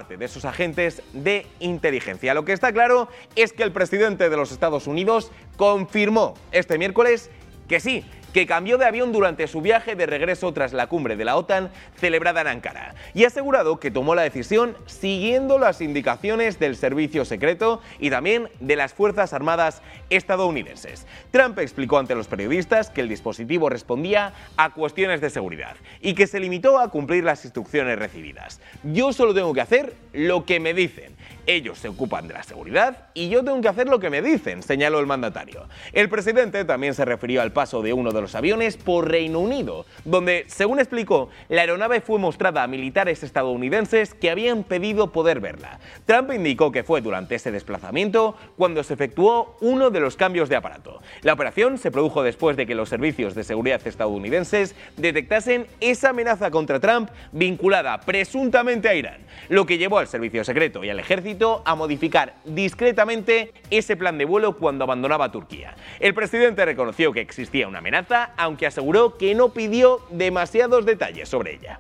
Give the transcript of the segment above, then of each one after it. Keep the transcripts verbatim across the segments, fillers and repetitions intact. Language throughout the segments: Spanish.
parte de esos agentes de inteligencia. Lo que está claro es que el presidente de los Estados Unidos confirmó este miércoles que sí, que cambió de avión durante su viaje de regreso tras la cumbre de la OTAN celebrada en Ankara y ha asegurado que tomó la decisión siguiendo las indicaciones del servicio secreto y también de las Fuerzas Armadas estadounidenses. Trump explicó ante los periodistas que el dispositivo respondía a cuestiones de seguridad y que se limitó a cumplir las instrucciones recibidas. Yo solo tengo que hacer lo que me dicen. Ellos se ocupan de la seguridad y yo tengo que hacer lo que me dicen, señaló el mandatario. El presidente también se refirió al paso de uno de los aviones por Reino Unido, donde, según explicó, la aeronave fue mostrada a militares estadounidenses que habían pedido poder verla. Trump indicó que fue durante ese desplazamiento cuando se efectuó uno de los cambios de aparato. La operación se produjo después de que los servicios de seguridad estadounidenses detectasen esa amenaza contra Trump vinculada presuntamente a Irán, lo que llevó al servicio secreto y al ejército a modificar discretamente ese plan de vuelo cuando abandonaba Turquía. El presidente reconoció que existía una amenaza, aunque aseguró que no pidió demasiados detalles sobre ella.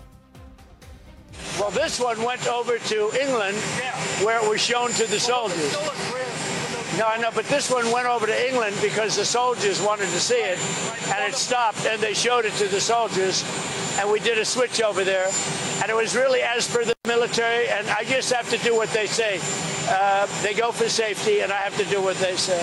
Well, this one went over to England, where it was shown to the soldiers. No, I know, but this one went over to England because the soldiers wanted to see it, and it stopped, and they showed it to the soldiers, and we did a switch over there, and it was really as per the military, and I just have to do what they say. Uh, they go for safety, and I have to do what they say.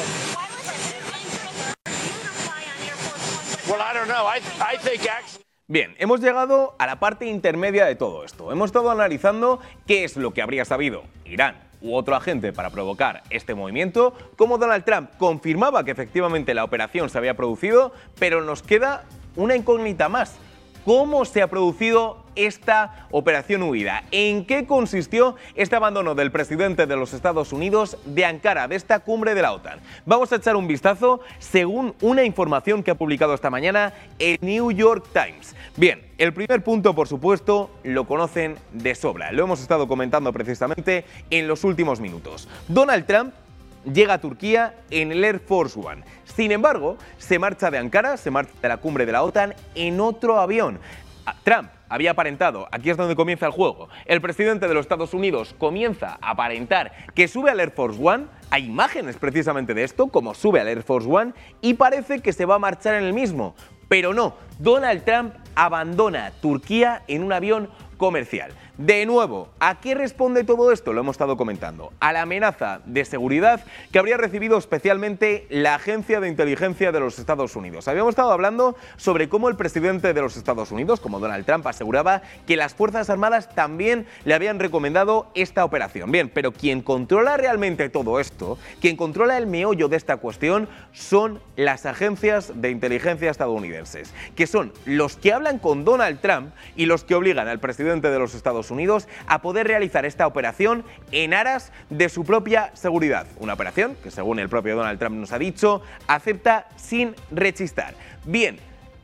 Well, I don't know. I, I think actually... Bien, hemos llegado a la parte intermedia de todo esto. Hemos estado analizando qué es lo que habría sabido Irán u otro agente para provocar este movimiento, cómo Donald Trump confirmaba que efectivamente la operación se había producido, pero nos queda una incógnita más. ¿Cómo se ha producido esta operación huida? ¿En qué consistió este abandono del presidente de los Estados Unidos de Ankara, de esta cumbre de la OTAN? Vamos a echar un vistazo según una información que ha publicado esta mañana el New York Times. Bien, el primer punto, por supuesto, lo conocen de sobra. Lo hemos estado comentando precisamente en los últimos minutos. Donald Trump llega a Turquía en el Air Force One. Sin embargo, se marcha de Ankara, se marcha de la cumbre de la OTAN en otro avión. Trump había aparentado, aquí es donde comienza el juego, el presidente de los Estados Unidos comienza a aparentar que sube al Air Force One, hay imágenes precisamente de esto, como sube al Air Force One, y parece que se va a marchar en el mismo. Pero no, Donald Trump abandona Turquía en un avión comercial. De nuevo, ¿a qué responde todo esto? Lo hemos estado comentando. A la amenaza de seguridad que habría recibido especialmente la Agencia de Inteligencia de los Estados Unidos. Habíamos estado hablando sobre cómo el presidente de los Estados Unidos, como Donald Trump, aseguraba que las Fuerzas Armadas también le habían recomendado esta operación. Bien, pero quien controla realmente todo esto, quien controla el meollo de esta cuestión, son las agencias de inteligencia estadounidenses, que son los que hablan con Donald Trump y los que obligan al presidente de los Estados Unidos a poder realizar esta operación en aras de su propia seguridad. Una operación que, según el propio Donald Trump nos ha dicho, acepta sin rechistar. Bien,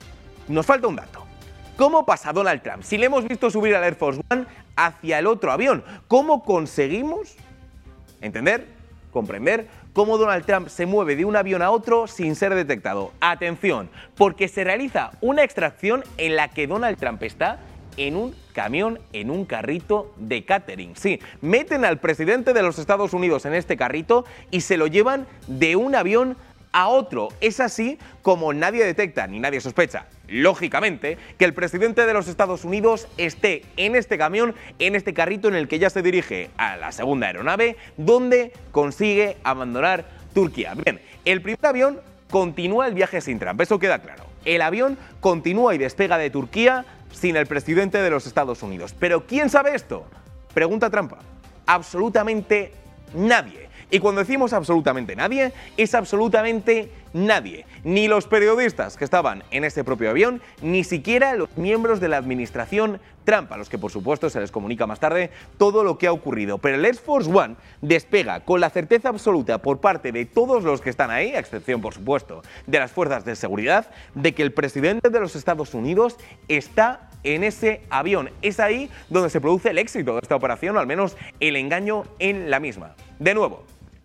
nos falta un dato. ¿Cómo pasa Donald Trump? Si le hemos visto subir al Air Force One hacia el otro avión, ¿cómo conseguimos entender, comprender cómo Donald Trump se mueve de un avión a otro sin ser detectado? Atención, porque se realiza una extracción en la que Donald Trump está en un camión, en un carrito de catering. Sí, meten al presidente de los Estados Unidos en este carrito y se lo llevan de un avión a otro. Es así como nadie detecta ni nadie sospecha, lógicamente, que el presidente de los Estados Unidos esté en este camión, en este carrito en el que ya se dirige a la segunda aeronave, donde consigue abandonar Turquía. Bien, el primer avión continúa el viaje sin Trump, eso queda claro. El avión continúa y despega de Turquía sin el presidente de los Estados Unidos. ¿Pero quién sabe esto? Pregunta trampa. Absolutamente nadie. Y cuando decimos absolutamente nadie, es absolutamente nadie. Ni los periodistas que estaban en este propio avión, ni siquiera los miembros de la administración Trump, a los que por supuesto se les comunica más tarde todo lo que ha ocurrido. Pero el Air Force One despega con la certeza absoluta por parte de todos los que están ahí, a excepción por supuesto de las fuerzas de seguridad, de que el presidente de los Estados Unidos está en ese avión. Es ahí donde se produce el éxito de esta operación, o al menos el engaño en la misma. De nuevo,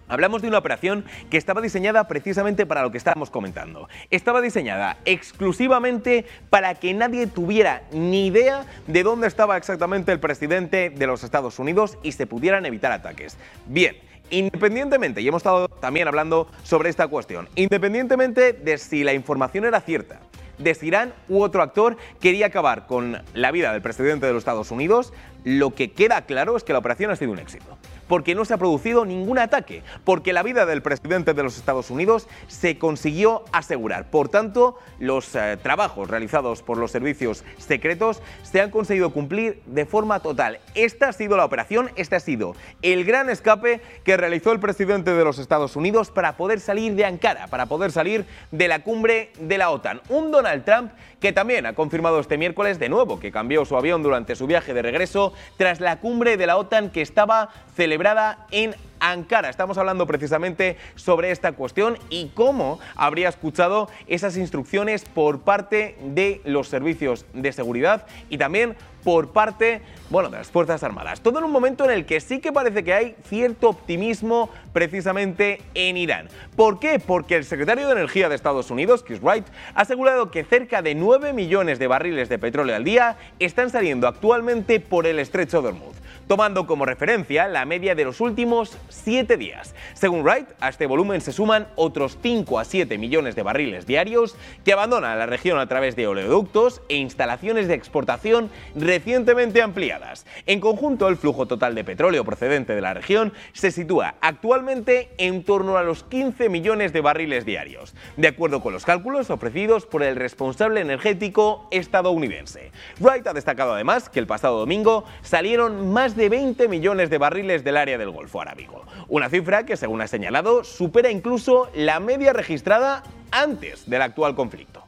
Hablamos de una operación que estaba diseñada precisamente para lo que estábamos comentando. Estaba diseñada exclusivamente para que nadie tuviera ni idea de dónde estaba exactamente el presidente de los Estados Unidos y se pudieran evitar ataques. Bien. Independientemente, y hemos estado también hablando sobre esta cuestión, independientemente de si la información era cierta, de si Irán u otro actor quería acabar con la vida del presidente de los Estados Unidos, lo que queda claro es que la operación ha sido un éxito. Porque no se ha producido ningún ataque, porque la vida del presidente de los Estados Unidos se consiguió asegurar. Por tanto, los eh, trabajos realizados por los servicios secretos se han conseguido cumplir de forma total. Esta ha sido la operación, este ha sido el gran escape que realizó el presidente de los Estados Unidos para poder salir de Ankara, para poder salir de la cumbre de la OTAN. Un Donald Trump que también ha confirmado este miércoles de nuevo que cambió su avión durante su viaje de regreso tras la cumbre de la OTAN que estaba celebrada en Ankara. Estamos hablando precisamente sobre esta cuestión y cómo habría escuchado esas instrucciones por parte de los servicios de seguridad y también por parte, bueno, de las Fuerzas Armadas. Todo en un momento en el que sí que parece que hay cierto optimismo precisamente en Irán. ¿Por qué? Porque el secretario de Energía de Estados Unidos, Chris Wright, ha asegurado que cerca de nueve millones de barriles de petróleo al día están saliendo actualmente por el estrecho de Hormuz, tomando como referencia la media de los últimos siete días. Según Wright, a este volumen se suman otros cinco a siete millones de barriles diarios que abandonan la región a través de oleoductos e instalaciones de exportación recientemente ampliadas. En conjunto, el flujo total de petróleo procedente de la región se sitúa actualmente en torno a los quince millones de barriles diarios, de acuerdo con los cálculos ofrecidos por el responsable energético estadounidense. Wright ha destacado además que el pasado domingo salieron más de veinte millones de barriles del área del Golfo Arábigo, una cifra que, según ha señalado, supera incluso la media registrada antes del actual conflicto.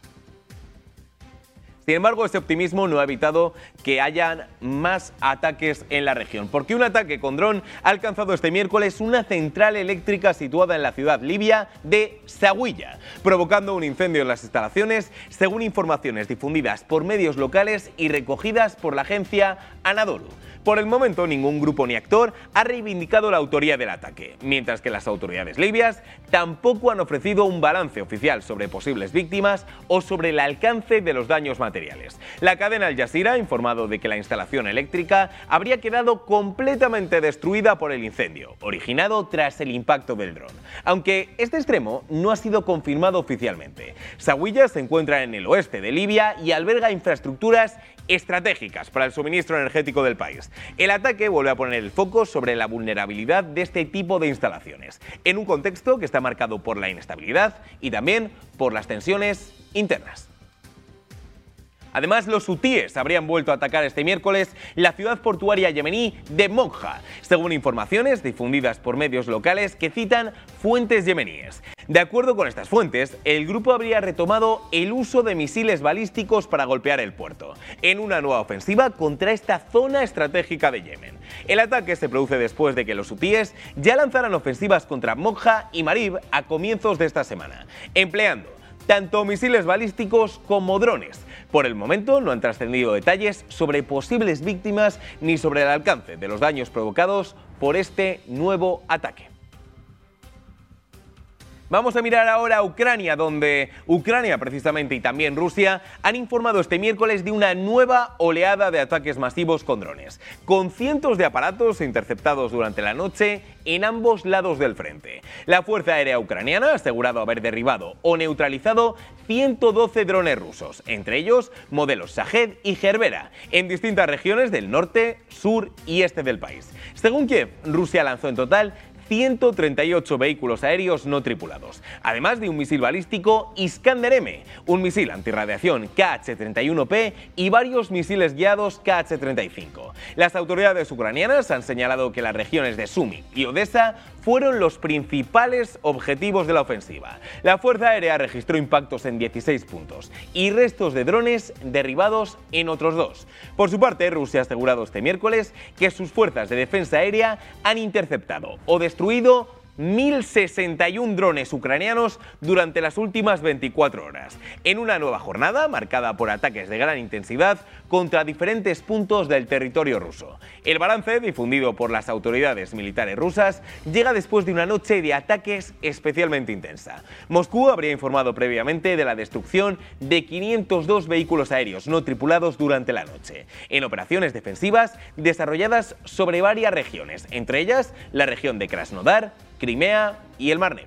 Sin embargo, este optimismo no ha evitado que hayan más ataques en la región, porque un ataque con dron ha alcanzado este miércoles una central eléctrica situada en la ciudad libia de Zawiya, provocando un incendio en las instalaciones, según informaciones difundidas por medios locales y recogidas por la agencia Anadolu. Por el momento, ningún grupo ni actor ha reivindicado la autoría del ataque, mientras que las autoridades libias tampoco han ofrecido un balance oficial sobre posibles víctimas o sobre el alcance de los daños materiales. La cadena Al Jazeera ha informado de que la instalación eléctrica habría quedado completamente destruida por el incendio, originado tras el impacto del dron, aunque este extremo no ha sido confirmado oficialmente. Zawiya se encuentra en el oeste de Libia y alberga infraestructuras estratégicas para el suministro energético del país. El ataque vuelve a poner el foco sobre la vulnerabilidad de este tipo de instalaciones, en un contexto que está marcado por la inestabilidad y también por las tensiones internas. Además, los hutíes habrían vuelto a atacar este miércoles la ciudad portuaria yemení de Mokha, según informaciones difundidas por medios locales que citan fuentes yemeníes. De acuerdo con estas fuentes, el grupo habría retomado el uso de misiles balísticos para golpear el puerto, en una nueva ofensiva contra esta zona estratégica de Yemen. El ataque se produce después de que los hutíes ya lanzaran ofensivas contra Mokha y Marib a comienzos de esta semana, empleando tanto misiles balísticos como drones. Por el momento no han trascendido detalles sobre posibles víctimas ni sobre el alcance de los daños provocados por este nuevo ataque. Vamos a mirar ahora a Ucrania, donde Ucrania precisamente y también Rusia han informado este miércoles de una nueva oleada de ataques masivos con drones, con cientos de aparatos interceptados durante la noche en ambos lados del frente. La Fuerza Aérea Ucraniana ha asegurado haber derribado o neutralizado ciento doce drones rusos, entre ellos modelos Shahed y Gerbera, en distintas regiones del norte, sur y este del país. Según Kiev, Rusia lanzó en total ciento treinta y ocho vehículos aéreos no tripulados, además de un misil balístico Iskander-M, un misil antirradiación K H treinta y uno P y varios misiles guiados K H treinta y cinco. Las autoridades ucranianas han señalado que las regiones de Sumy y Odessa fueron los principales objetivos de la ofensiva. La Fuerza Aérea registró impactos en dieciséis puntos y restos de drones derribados en otros dos. Por su parte, Rusia ha asegurado este miércoles que sus fuerzas de defensa aérea han interceptado o destruido mil sesenta y uno drones ucranianos durante las últimas veinticuatro horas, en una nueva jornada marcada por ataques de gran intensidad contra diferentes puntos del territorio ruso. El balance, difundido por las autoridades militares rusas, llega después de una noche de ataques especialmente intensa. Moscú habría informado previamente de la destrucción de quinientos dos vehículos aéreos no tripulados durante la noche, en operaciones defensivas desarrolladas sobre varias regiones, entre ellas la región de Krasnodar, Crimea y el Mar Negro.